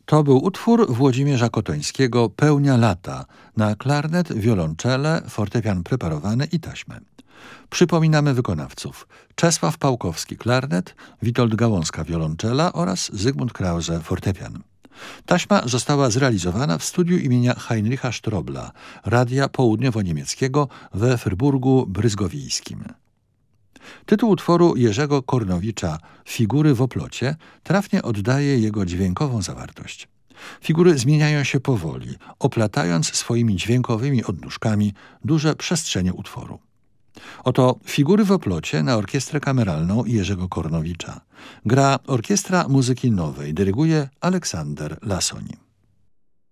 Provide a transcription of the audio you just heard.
To był utwór Włodzimierza Kotońskiego „Pełnia lata” na klarnet, wiolonczele, fortepian preparowany i taśmę. Przypominamy wykonawców: Czesław Pałkowski klarnet, Witold Gałązka wiolonczela oraz Zygmunt Krause fortepian. Taśma została zrealizowana w studiu imienia Heinricha Strobla, Radia Południowo-Niemieckiego we Fryburgu Bryzgowijskim. Tytuł utworu Jerzego Kornowicza „Figury w oplocie” trafnie oddaje jego dźwiękową zawartość. Figury zmieniają się powoli, oplatając swoimi dźwiękowymi odnóżkami duże przestrzenie utworu. Oto Figury w oplocie na orkiestrę kameralną Jerzego Kornowicza. Gra Orkiestra Muzyki Nowej, dyryguje Aleksander Lassoń.